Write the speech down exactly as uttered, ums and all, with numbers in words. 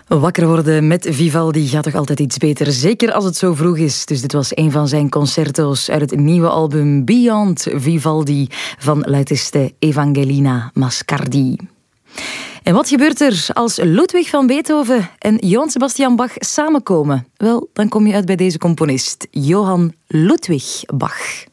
Wakker worden met Vivaldi gaat toch altijd iets beter, zeker als het zo vroeg is. Dus dit was een van zijn concerto's uit het nieuwe album Beyond Vivaldi van luitiste Evangelina Mascardi. En wat gebeurt er als Ludwig van Beethoven en Johann Sebastian Bach samenkomen? Wel, dan kom je uit bij deze componist, Johann Ludwig Bach.